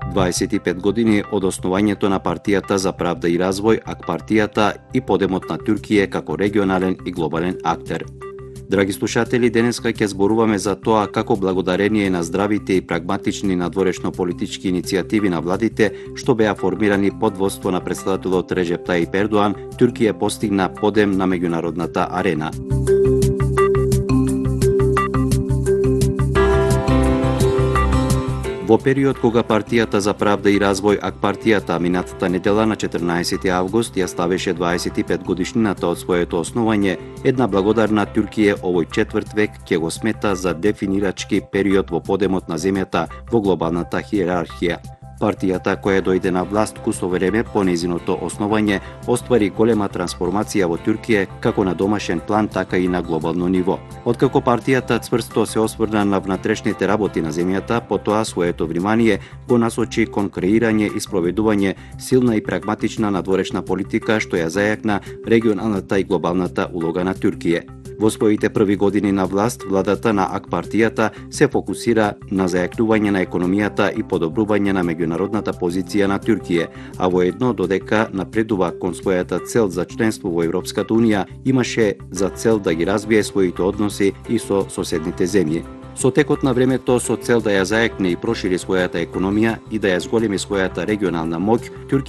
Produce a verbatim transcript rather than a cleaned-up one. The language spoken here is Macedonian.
дваесет и пет години од основањето на Партијата за правда и развој, ак-партијата и подемот на Туркија како регионален и глобален актер. Драги слушатели, денеска ќе зборуваме за тоа како благодарение на здравите и прагматични надворешно политички иницијативи на владите, што беа формирани под водство на претседателот Реджеп Тајип Ердоан, Туркија постигна подем на меѓународната арена. Во период кога Партијата за правда и развој, ак-партијата, минатата недела на четрнаесети август ја ставеше дваесет и пет годишнината од своето основање, една благодарна Туркија овој четврт век ќе го смета за дефинирачки период во подемот на земјата во глобалната хиерархија. Партијата која дојде на власт кусо време по нејзиното основање оствари голема трансформација во Туркија како на домашен план, така и на глобално ниво. Откако партијата цврсто се осврна на внатрешните работи на земјата, потоа своето внимание го насочи кон креирање и спроведување силна и прагматична надворешна политика што ја зајакна регионалната и глобалната улога на Туркија. Во своите први години на власт, владата на ак-партијата се фокусира на зајакнување на економијата и подобрување на меѓународната позиција на Туркија, а воедно додека напредува кон својата цел за членство во Европската унија, имаше за цел да ги развие своите односи и со соседните земји. Со текот на времето, со цел да ја зајакне и прошири својата економија и да ја зголеми својата регионална моќ, Туркија